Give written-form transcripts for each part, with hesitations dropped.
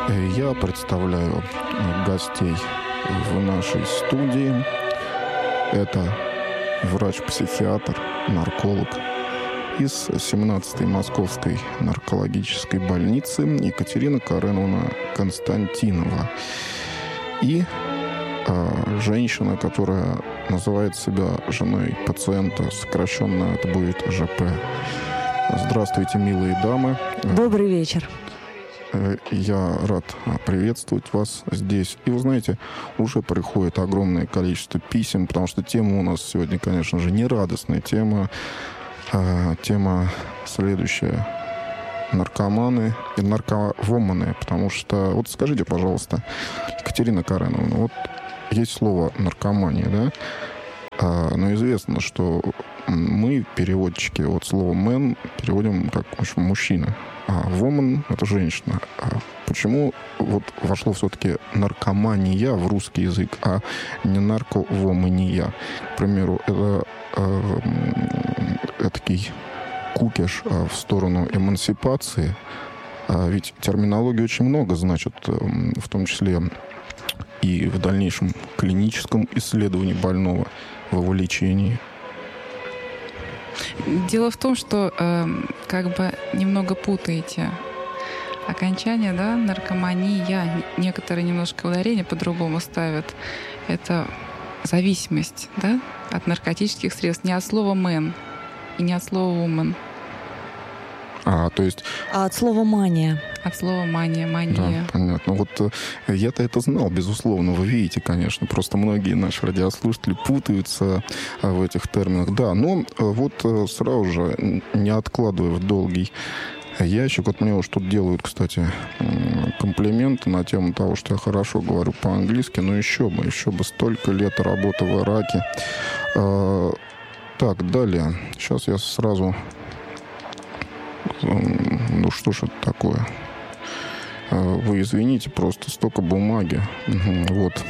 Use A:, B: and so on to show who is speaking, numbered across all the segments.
A: Я представляю гостей в нашей студии. Это врач-психиатр, нарколог из 17-й Московской наркологической больницы Екатерина Кареновна Константинова. И женщина, которая называет себя женой пациента, сокращенно это будет ЖП. Здравствуйте, милые дамы.
B: Добрый вечер.
A: Я рад приветствовать вас здесь. И вы знаете, уже приходит огромное количество писем, потому что тема у нас сегодня, конечно же, не радостная тема. Тема следующая. Наркоманы и нарковоманы. Потому что, вот скажите, пожалуйста, Екатерина Кареновна, вот есть слово наркомания, да? Но известно, что мы, переводчики, от слова «мен» переводим как, в общем, мужчина. А «woman» — это женщина. А почему вот вошло все-таки наркомания в русский язык, а не нарковомания? К примеру, это этакий кукиш в сторону эмансипации. Ведь терминологии очень много значит, в том числе и в дальнейшем клиническом исследовании больного, в лечении.
C: Дело в том, что как бы немного путаете окончание, да, наркомания. Некоторые немножко ударения по-другому ставят. Это зависимость, да, от наркотических средств. Не от слова «man» и не от слова «woman».
A: То есть...
B: А от слова «мания».
C: От слова «мания», «мания».
A: Да, понятно. Вот я-то это знал, безусловно. Вы видите, конечно. Просто многие наши радиослушатели путаются в этих терминах. Да, но вот сразу же, не откладывая в долгий ящик, вот мне уж тут делают, кстати, комплименты на тему того, что я хорошо говорю по-английски, но еще бы столько лет работы в Ираке. Так, далее. Сейчас я сразу... Ну что ж это такое? Вы извините, просто столько бумаги. Вот.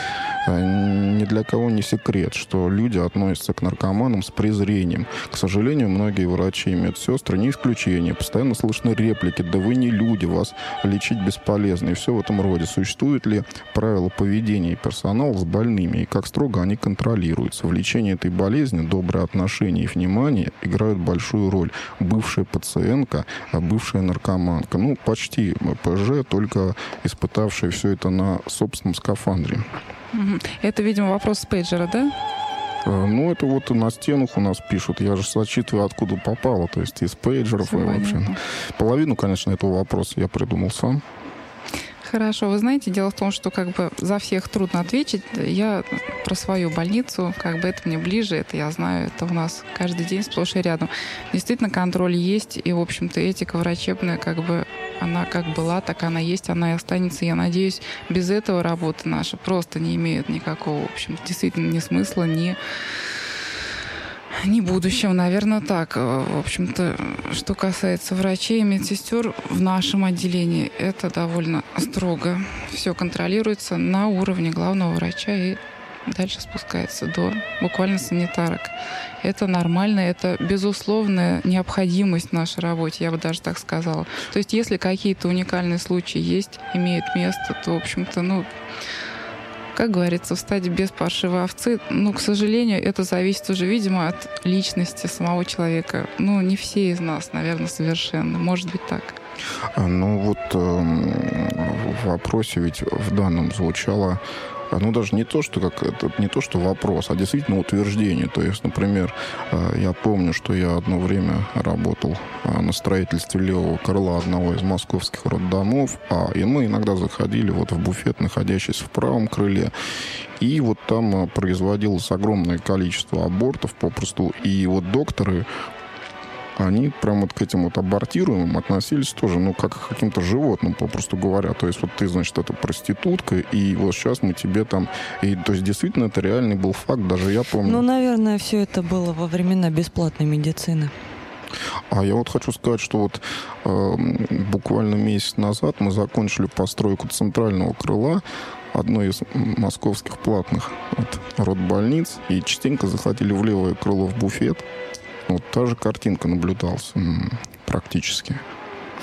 A: Ни для кого не секрет, что люди относятся к наркоманам с презрением. К сожалению, многие врачи и медсестры не исключение. Постоянно слышны реплики: «Да вы не люди, вас лечить бесполезно», и все в этом роде. Существуют ли правила поведения персонала с больными, и как строго они контролируются? В лечении этой болезни добрые отношения и внимание играют большую роль. Бывшая пациентка, бывшая наркоманка. Ну, почти ПЖ, только испытавшая все это на собственном скафандре.
C: Это, видимо, вопрос с пейджера, да?
A: Ну, это вот на стенах у нас пишут. Я же зачитываю, откуда попало. То есть из пейджеров и вообще. Половину, конечно, этого вопроса я придумал сам.
C: Хорошо. Вы знаете, дело в том, что как бы за всех трудно ответить. Я про свою больницу, как бы это мне ближе, это я знаю, это у нас каждый день сплошь и рядом. Действительно, контроль есть, и, в общем-то, этика врачебная, как бы, она как была, так она есть, она и останется. Я надеюсь, без этого работа наша просто не имеет никакого, в общем, действительно, ни смысла, ни будущего. Наверное, так. В общем-то, что касается врачей и медсестер в нашем отделении, это довольно строго. Все контролируется на уровне главного врача и дальше спускается до буквально санитарок. Это нормально, это безусловная необходимость в нашей работе, я бы даже так сказала. То есть, если какие-то уникальные случаи есть, имеют место, то, в общем-то, как говорится, встать без паршивой овцы, к сожалению, это зависит уже, видимо, от личности самого человека. Не все из нас, наверное, совершенны. Может быть так.
A: Ну вот в вопросе ведь в данном звучало, даже не то, что вопрос, а действительно утверждение. То есть, например, я помню, что я одно время работал на строительстве левого крыла одного из московских роддомов, и мы иногда заходили вот в буфет, находящийся в правом крыле, и вот там производилось огромное количество абортов попросту, и вот докторы, они прям вот к этим вот абортируемым относились тоже, как к каким-то животным, попросту говоря. То есть вот ты, значит, это проститутка, и вот сейчас мы тебе там... И, то есть действительно это реальный был факт, даже я помню.
B: Наверное, все это было во времена бесплатной медицины.
A: А я вот хочу сказать, что вот буквально месяц назад мы закончили постройку центрального крыла одной из московских платных родбольниц, и частенько заходили в левое крыло в буфет. Вот та же картинка наблюдалась практически.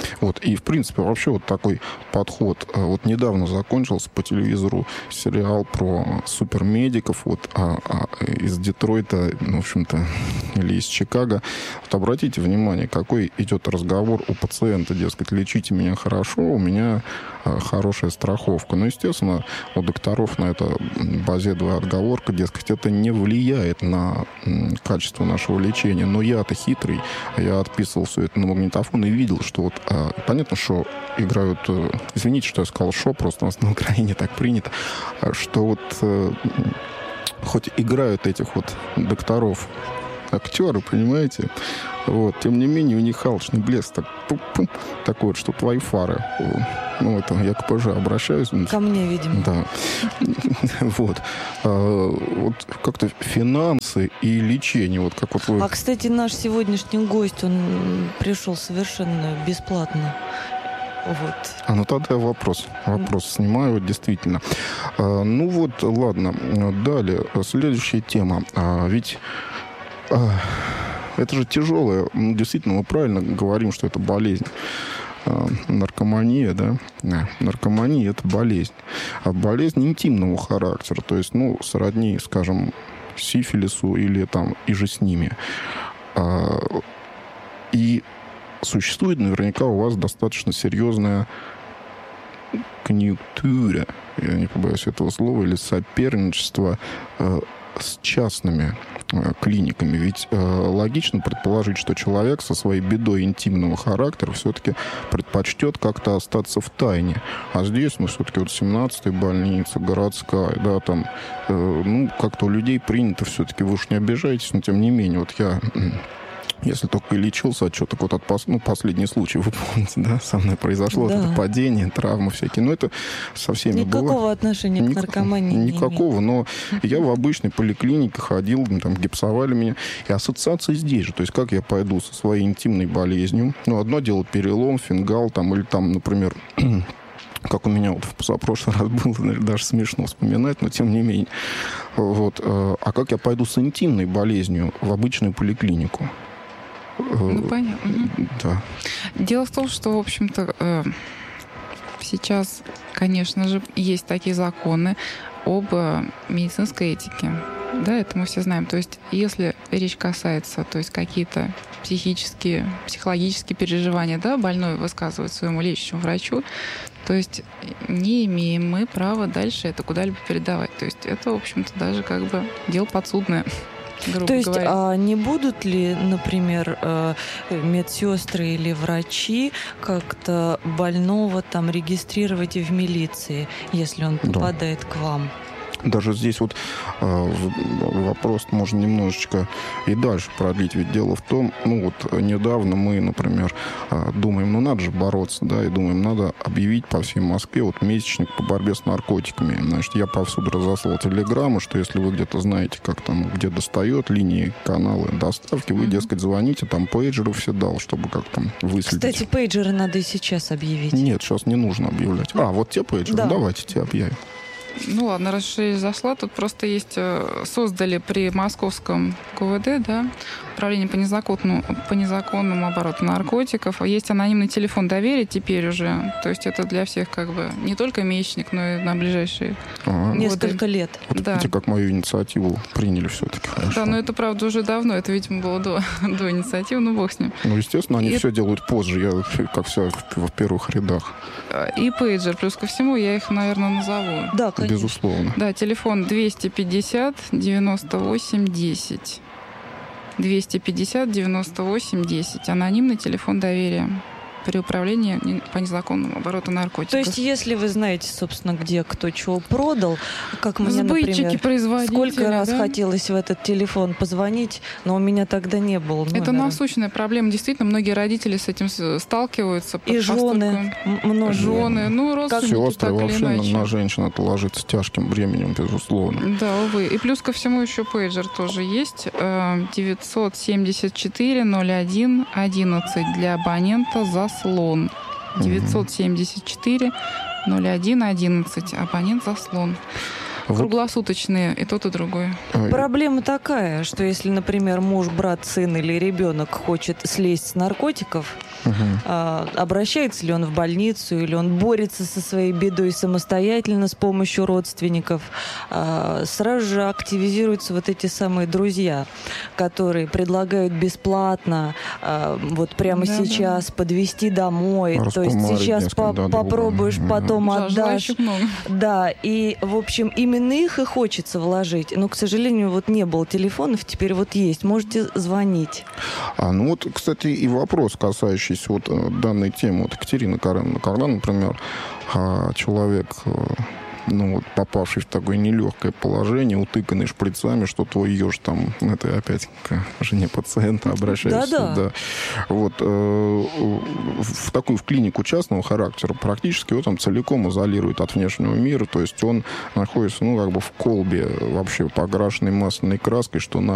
A: Вот, и, в принципе, вообще вот такой подход. Вот недавно закончился по телевизору сериал про супермедиков вот, из Детройта, в общем-то, или из Чикаго. Вот обратите внимание, какой идет разговор у пациента, дескать, лечите меня хорошо, у меня хорошая страховка. Ну, естественно, у докторов на это базовая отговорка, дескать, это не влияет на качество нашего лечения. Но я-то хитрый, я отписывал все это на магнитофон и видел, что вот понятно, что играют, извините, что я сказал шо, просто у нас на Украине так принято, что вот хоть играют этих вот докторов актеры, понимаете, вот, тем не менее у них халочный блеск такой вот, что твои фары. Ну, это я к ПЖ обращаюсь.
B: Ко мне, видимо.
A: Да. Вот. Вот как-то финансы и лечение. Вот как вот вы...
B: А, кстати, наш сегодняшний гость, он пришел совершенно бесплатно. Вот.
A: Ну тогда вопрос снимаю, действительно. Ну вот, ладно. Далее, следующая тема. Ведь это же тяжелое. Действительно, мы правильно говорим, что это болезнь. Наркомания, да? Наркомания – это болезнь. А болезнь интимного характера. То есть, сродни, скажем, сифилису или там иже с ними. И существует наверняка у вас достаточно серьезная конъюнктура, я не побоюсь этого слова, или соперничество с частными клиниками. Ведь логично предположить, что человек со своей бедой интимного характера все-таки предпочтет как-то остаться в тайне. А здесь, все-таки вот 17-я больница, городская, да, там, как-то у людей принято все-таки, вы уж не обижаетесь, но тем не менее, вот я... Если только и лечился от чего-то, вот от последний случай, вы помните, да, со мной произошло,
B: да.
A: Это падение, травмы всякие, но это со всеми было.
B: Никакого отношения к наркомании
A: никакого,
B: не
A: но я в обычной поликлинике ходил, там гипсовали меня, и ассоциация здесь же, то есть как я пойду со своей интимной болезнью, одно дело перелом, фингал, там, или там, например, как у меня вот в позапрошлый раз было, даже смешно вспоминать, но тем не менее. Вот. А как я пойду с интимной болезнью в обычную поликлинику?
C: Понятно.
A: Да.
C: Дело в том, что, в общем-то, сейчас, конечно же, есть такие законы об медицинской этике. Да, это мы все знаем. То есть, если речь касается, то есть какие-то психологические переживания, да, больной высказывает своему лечащему врачу, то есть не имеем мы права дальше это куда-либо передавать. То есть это, в общем-то, даже как бы дело подсудное.
B: То есть, не будут ли, например, медсестры или врачи как-то больного там регистрировать в милиции, если он попадает к вам?
A: Даже здесь вот вопрос можно немножечко и дальше продлить. Ведь дело в том, недавно мы, например, думаем, надо же бороться, да, и думаем, надо объявить по всей Москве месячник по борьбе с наркотиками. Значит, я повсюду разослал телеграммы, что если вы где-то знаете, как там, где достает линии, каналы доставки, вы, дескать, звоните, там пейджеры все дал, чтобы как там выследить.
B: Кстати, пейджеры надо и сейчас объявить.
A: Нет, сейчас не нужно объявлять. Вот те пейджеры,
B: да.
A: Давайте те объявим.
C: Ладно, раз речь зашла, тут просто есть, создали при московском КУВД, да, управление по незаконному обороту наркотиков. Есть анонимный телефон доверия теперь уже, то есть это для всех как бы не только месячник, но и на ближайшие годы.
B: Несколько лет.
A: Вот видите, как мою инициативу приняли все-таки. Хорошо.
C: Да, но это, правда, уже давно, это, видимо, было до инициативы, бог с ним.
A: Естественно, они все делают позже, я, как все, в первых рядах.
C: И пейджер, плюс ко всему, я их, наверное, назову.
B: Да, конечно.
A: Безусловно.
C: Да, телефон 250 98 10. 250 98 10. Анонимный телефон доверия при управлении по незаконному обороту наркотиков.
B: То есть, если вы знаете, собственно, где кто чего продал, как мне, например, сколько раз хотелось в этот телефон позвонить, но у меня тогда не было номера.
C: Это насущная проблема. Действительно, многие родители с этим сталкиваются.
B: И жены. Многие.
C: Жены, родственники,
A: сестры,
C: так
A: вообще
C: или иначе.
A: на женщин это ложится тяжким бременем, безусловно.
C: Да, увы. И плюс ко всему еще пейджер тоже есть. 974 01 11 для абонента «Заслон». 974 01 11. Абонент «Заслон». круглосуточные, и тот, и другой.
B: Проблема такая, что если, например, муж, брат, сын или ребенок хочет слезть с наркотиков, обращается ли он в больницу, или он борется со своей бедой самостоятельно с помощью родственников, сразу же активизируются вот эти самые друзья, которые предлагают бесплатно вот прямо сейчас подвезти домой, то есть сейчас попробуешь, потом отдашь. Да, и, в общем, именно их и хочется вложить. Но, к сожалению, вот не было телефонов, теперь вот есть. Можете звонить.
A: Ну вот, кстати, и вопрос, касающийся вот данной темы. Вот Екатерина Кареновна, когда, например, человек, ну вот, попавший в такое нелегкое положение, утыканный шприцами, что твой еж там, это опять к жене пациента обращаешься. Да. Вот, в такую, в клинику частного характера практически его там целиком изолирует от внешнего мира, то есть он находится, ну, как бы в колбе, вообще покрашенной масляной краской, что на